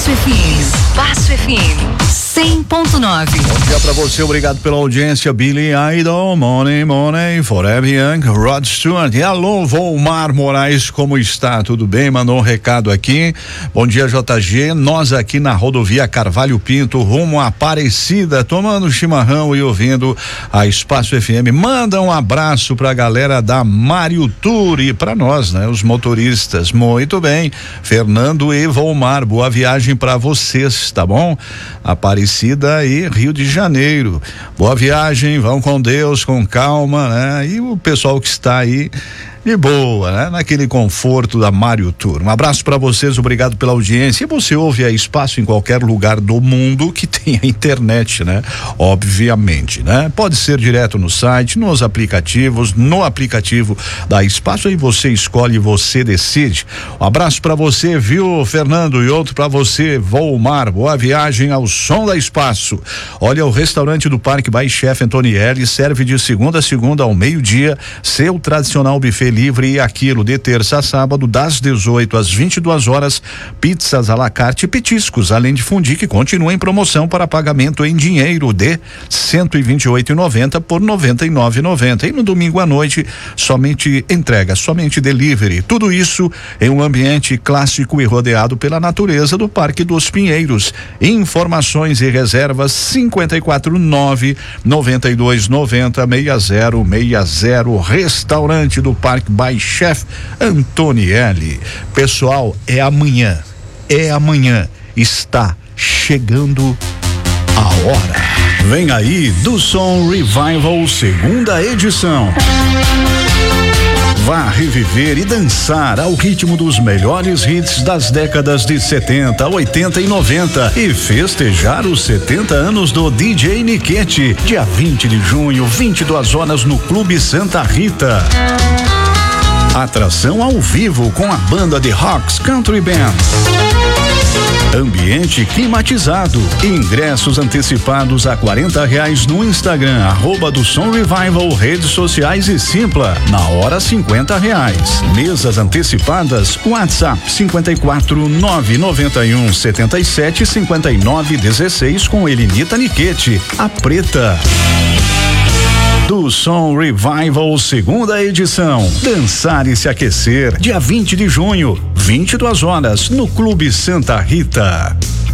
Espaço FM. Espaço FM 100.9. Bom dia pra você, obrigado pela audiência. Billy Idol, Money, Money, Forever Young, Rod Stewart. E alô, Volmar Moraes, como está? Tudo bem? Mandou um recado aqui. Bom dia, JG. Nós aqui na rodovia Carvalho Pinto, rumo à Aparecida, tomando chimarrão e ouvindo a Espaço FM. Manda um abraço pra galera da Mário Tour e pra nós, né? Os motoristas. Muito bem. Fernando e Volmar, boa viagem pra vocês, tá bom? Aparecida e Rio de Janeiro. Boa viagem, vão com Deus, com calma, né? E o pessoal que está aí de boa, né? Naquele conforto da Mário Tour. Um abraço para vocês, obrigado pela audiência. E você ouve a Espaço em qualquer lugar do mundo que tenha internet, né? Obviamente, né? Pode ser direto no site, nos aplicativos, no aplicativo da Espaço, aí você escolhe, você decide. Um abraço para você, viu, Fernando, e outro para você, Volmar. Boa viagem ao som da Espaço. Olha, o restaurante do Parque by Chef Antonielli serve de segunda a segunda ao meio-dia seu tradicional buffet livre e aquilo de terça a sábado das 18 às 22 horas, pizzas à la carte e petiscos, além de fundi, que continua em promoção para pagamento em dinheiro de R$128,90 por R$99,90. E no domingo à noite, somente entrega, somente delivery. Tudo isso em um ambiente clássico e rodeado pela natureza do Parque dos Pinheiros. Informações e reservas 549-9290-6060. Restaurante do Parque by Chef Antonielli. Pessoal, é amanhã, está chegando a hora. Vem aí do Som Revival, segunda edição. Vá reviver e dançar ao ritmo dos melhores hits das décadas de 70, 80 e 90 e festejar os 70 anos do DJ Niquete, dia 20 de junho, 22 horas no Clube Santa Rita. Atração ao vivo com a banda de Rocks Country Band. Ambiente climatizado. Ingressos antecipados a R$40 no Instagram, @do Som Revival, redes sociais e Simpla. Na hora R$50. Mesas antecipadas, WhatsApp 54991775916 com Elinita Niquete, a Preta. Do Som Revival, segunda edição. Dançar e se aquecer, dia 20 de junho, 22 horas, no Clube Santa Rita.